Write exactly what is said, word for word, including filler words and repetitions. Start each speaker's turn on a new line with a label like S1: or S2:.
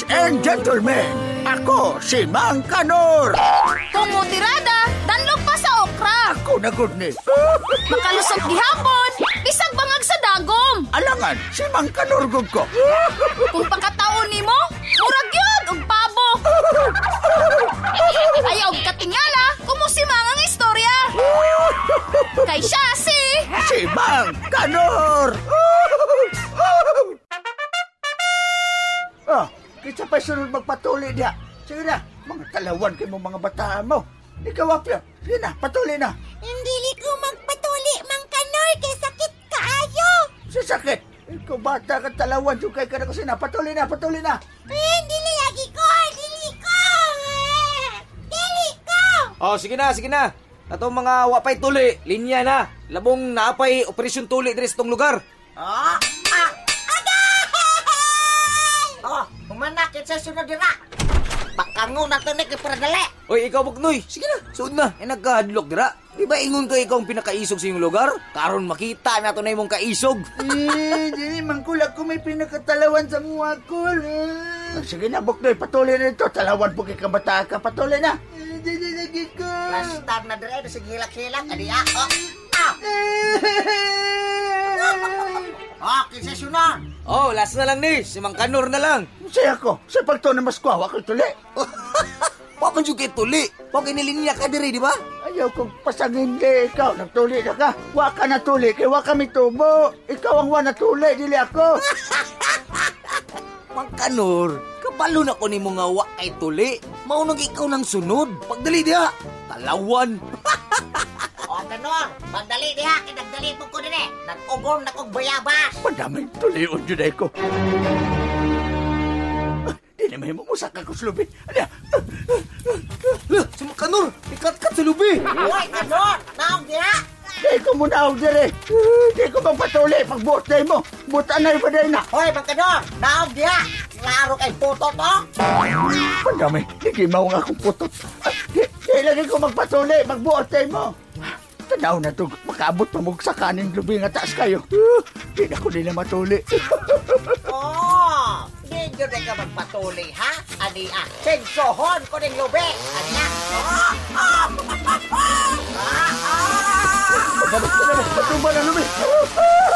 S1: and gentlemen, ako si Mang Kanor.
S2: Tumutirada, danlog pa sa okra.
S1: Ako na good ni.
S2: Makalusot gihapon, bisag bangag sa dagom.
S1: Alangan, si Mang Kanor gud ko.
S2: Kung pagkataon nimo, murag yun, og pabo. Ayaw katingala, kumusimang ang istorya. Kay siya si...
S1: Si Mang Kanor. Ah, kita pa sunod magpatuli diya. Sige na, mga talawan kayo mo mga bataan mo. Ikaw, Apya. Sige na, patuli na.
S3: Hindi ko magpatuli, Mang Kanor, kay sakit kaayo.
S1: Sa sakit. Ikaw bata ka talawan, sukay ka na kasi na. Patuli na, patuli na.
S3: Eh, dili lagi ko, dili ko. Eh, Dili ko.
S4: Oh, sige na, sige na. Atong mga wapay tuli, linya na. Labong naapay operasyon tuli diri sa tong lugar.
S3: Oh, ah, oh, humanakit sa sunod dira. Bakango na to ni para dali.
S4: Oy, ikaw Buknoy, sige na, suod na. Eh, nagkahadlok dira. Di ba ingon ka ikaw ang pinakaisog sa iyong lugar? Karon makita na to na imong kaisog.
S1: Eh, dili mangkulag ko may pinakatalawan sa mga kul. Eh. Sige na, Buknoy, patuli na ito. Talawan po kay kabataan ka, patuli na. Eh, dili lagi ko.
S3: Lastar na dira, sa gilak-gilak. Adi, ah, oh, ah. Oh, kinsa sunod.
S4: Oh, last na lang ni, si Mang Kanor na lang.
S1: Saya ko, sa pagto na mas kwawa ko tuli.
S4: Papan yung kay tuli. Pag inilinya ka diri, di ba?
S1: Ayaw kong pasangin di ikaw. Nagtuli na ka. Wa ka natuli, kaya wa kami tubo. Ikaw ang wa natuli, dili ako.
S4: Mang Kanor, kabalo na ko ni mo nga wa kay tuli. Maunang ikaw ng sunod. Pagdali diha, talawan.
S3: Oh, Kanor, magdali diha, kay nagdali mo ko dire. Nag-ugom na kong bayabas.
S1: Madaming tulion dyan ay ko. Di na may mumusak ako sa lubi. Ano?
S4: Si Mang Kanor, ikat-kat sa lubi.
S3: Uy, Kanor, naong diha.
S1: Di ko muna ako dire. Di ko magpatuli. Pagbuot na mo. Buta na iba na.
S3: Hoy, Mang Kanor, naong diha. Klaro kay puto to.
S1: Madami. Hindi mo nga akong putot. Di, di lagi ko magpatuli. Magbuot na mo. Tanaw na to. Makaabot pa mo sa kanin lubi nga taas kayo. Di na ko nila matuli.
S3: Oh, di yun na ka magpatuloy, ha? Ani, ah, sensohon ko ng lubi. Ani, ah. Oh, oh. Ah, ah.
S1: Madami, madami. Patumba na lubi.